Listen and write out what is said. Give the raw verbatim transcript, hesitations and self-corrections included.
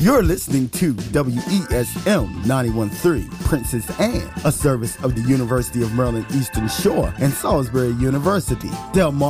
You're listening to W E S M ninety-one point three, Princess Anne, a service of the University of Maryland Eastern Shore and Salisbury University. Del Mar